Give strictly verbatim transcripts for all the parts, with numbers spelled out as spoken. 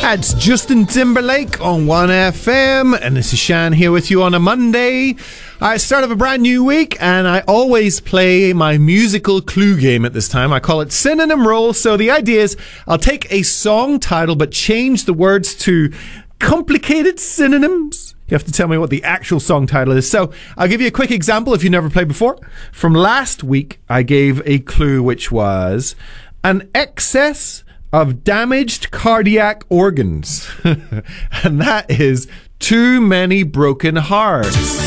It's Justin Timberlake on one F M, and this is Shan here with you on a Monday. I start of a brand new week, and I always play my musical clue game at this time. I call it Synonym Roll. So the idea is I'll take a song title but change the words to complicated synonyms. You have to tell me what the actual song title is. So I'll give you a quick example if you've never played before. From last week, I gave a clue which was an excess of damaged cardiac organs. And that is too many broken hearts.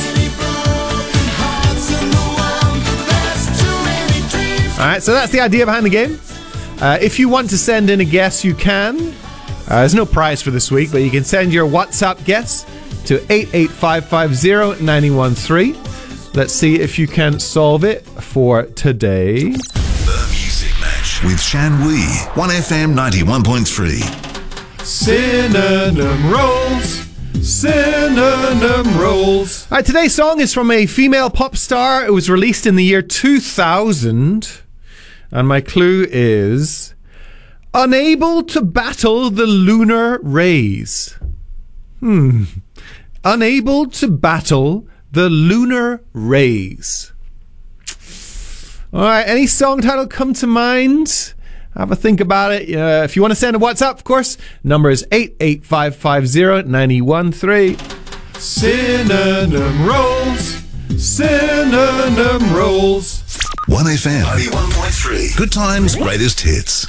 Alright, so that's the idea behind the game. Uh, if you want to send in a guess, you can. Uh, there's no prize for this week, but you can send your WhatsApp guess to eight eight five five zero nine one three. Let's see if you can solve it for today. The Music Match with Shan Wee, one F M ninety-one point three. Synonym rolls. Synonym rolls. All right, today's song is from a female pop star. It was released in the year two thousand. And my clue is unable to battle the lunar rays. Hmm. Unable to battle the lunar rays. All right, any song title come to mind? Have a think about it. Uh, if you want to send a WhatsApp, of course, number is eight eight five five zero nine one three. Synonym rolls. Synonym rolls. one F M ninety-one point three. Good times, greatest hits.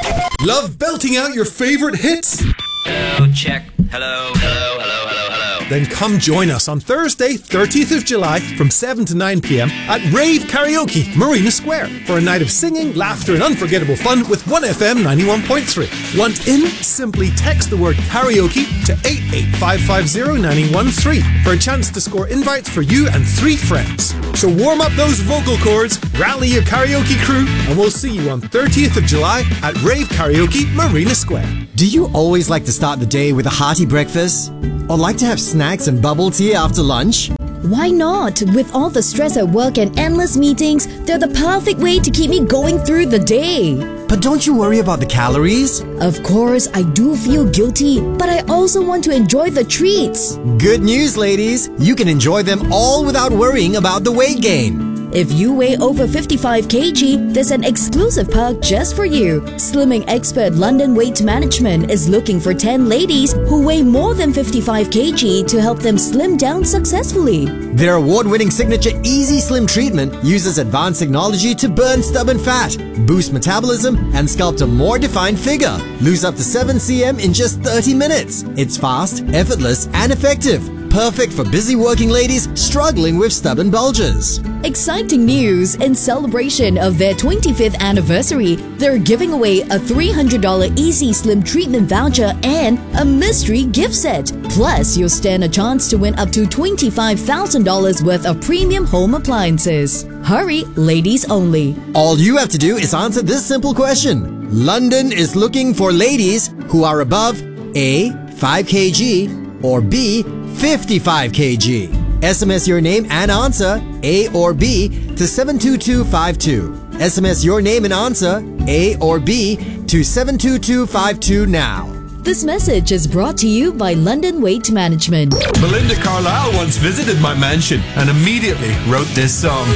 Love belting out your favorite hits? Hello, check. Hello, hello, hello, hello, hello. Then come join us on Thursday, thirtieth of July from seven to nine p.m. at Rave Karaoke, Marina Square for a night of singing, laughter and unforgettable fun with one F M ninety-one point three. Want in? Simply text the word karaoke to eight eight five five zero nine one three for a chance to score invites for you and three friends. So warm up those vocal cords, rally your karaoke crew, and we'll see you on thirtieth of July at Rave Karaoke, Marina Square. Do you always like to start the day with a hearty breakfast? Or like to have snacks and bubble tea after lunch? Why not? With all the stress at work and endless meetings, they're the perfect way to keep me going through the day. But don't you worry about the calories? Of course, I do feel guilty, but I also want to enjoy the treats. Good news, ladies! You can enjoy them all without worrying about the weight gain. If you weigh over fifty-five kilograms, there's an exclusive perk just for you. Slimming expert London Weight Management is looking for ten ladies who weigh more than fifty-five kilograms to help them slim down successfully. Their award-winning signature Easy Slim treatment uses advanced technology to burn stubborn fat, boost metabolism, and sculpt a more defined figure. Lose up to seven centimeters in just thirty minutes. It's fast, effortless, and effective. Perfect for busy working ladies struggling with stubborn bulges. Exciting news! In celebration of their twenty-fifth anniversary, they're giving away a three hundred dollars Easy Slim treatment voucher and a mystery gift set. Plus, you'll stand a chance to win up to twenty-five thousand dollars worth of premium home appliances. Hurry, ladies only. All you have to do is answer this simple question. London is looking for ladies who are above A. five kilograms or B. fifty-five kilograms. S M S your name and answer, A or B, to seven two two five two. S M S your name and answer, A or B, to seven two two five two now. This message is brought to you by London Weight Management. Belinda Carlisle once visited my mansion and immediately wrote this song.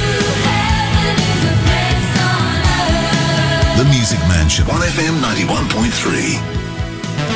The Music Mansion, one F M ninety-one point three.